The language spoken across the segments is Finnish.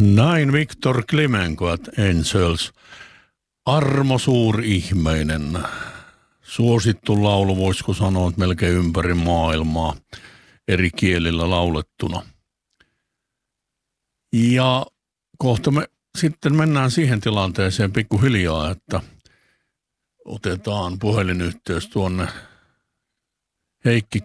Näin Victor Klimenko at Angels. Armo Suurihmeinen. Suosittu laulu, voisiko sanoa, että melkein ympäri maailmaa eri kielillä laulettuna. Ja kohta me sitten mennään siihen tilanteeseen pikkuhiljaa, että otetaan puhelinyhteys tuonne Heikki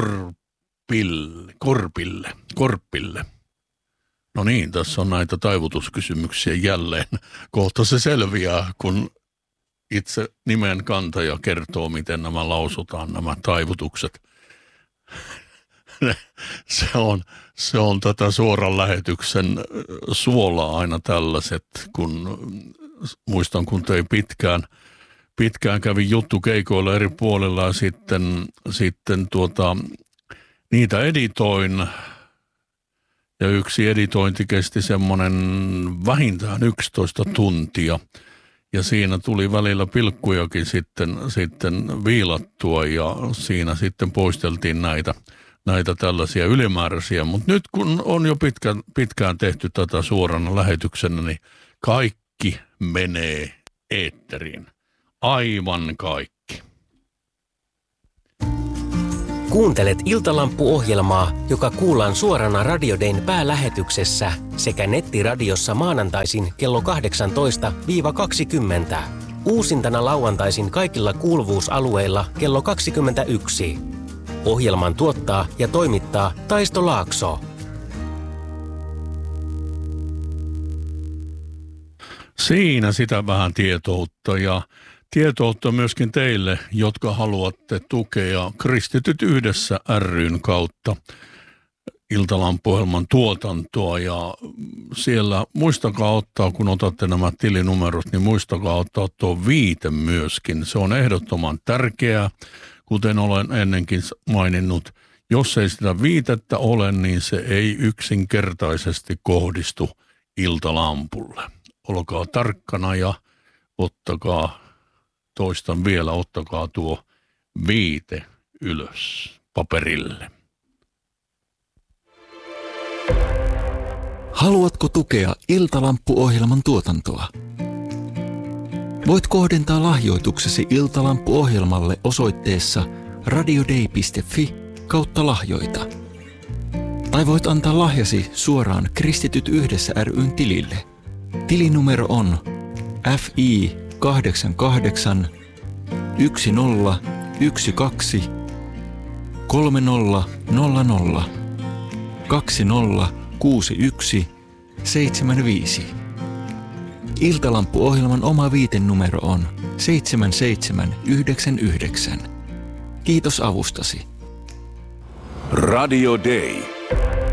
Korpille. No niin, tässä on näitä taivutuskysymyksiä jälleen. Kohta se selviää, kun itse nimen kantaja kertoo, miten nämä lausutaan, nämä taivutukset. Se on tätä suoran lähetyksen suolaa aina tällaiset, kun muistan, kun tein pitkään kävin juttukeikoilla eri puolilla ja sitten niitä editoin. Ja yksi editointi kesti semmoinen vähintään 11 tuntia. Ja siinä tuli välillä pilkkujakin sitten viilattua ja siinä sitten poisteltiin näitä tällaisia ylimääräisiä. Mutta nyt kun on jo pitkään tehty tätä suorana lähetyksenä, niin kaikki menee eetteriin. Aivan kaikki. Kuuntelet Iltalampu-ohjelmaa, joka kuullaan suorana Radio Dayn päälähetyksessä sekä nettiradiossa maanantaisin kello 18-20. Uusintana lauantaisin kaikilla kuuluvuusalueilla kello 21. Ohjelman tuottaa ja toimittaa Taisto Laakso. Siinä sitä vähän tietoutta ja tietoutta myöskin teille, jotka haluatte tukea Kristityt yhdessä ry:n kautta Iltalampu-ohjelman tuotantoa. Ja siellä muistakaa ottaa, kun otatte nämä tilinumerot, niin muistakaa ottaa tuo viite myöskin. Se on ehdottoman tärkeää, kuten olen ennenkin maininnut. Jos ei sitä viitettä ole, niin se ei yksinkertaisesti kohdistu Iltalampulle. Olkaa tarkkana ja toistan vielä, ottakaa tuo viite ylös paperille. Haluatko tukea Iltalampu-ohjelman tuotantoa? Voit kohdentaa lahjoituksesi Iltalampu-ohjelmalle osoitteessa radiodei.fi/lahjoita. Tai voit antaa lahjasi suoraan Kristityt yhdessä ry:n tilille. Tilinumero on FI 88 1012 3000 2061 75. Iltalampu-ohjelman oma viitenumero on 7799. Kiitos avustasi. Radio Day.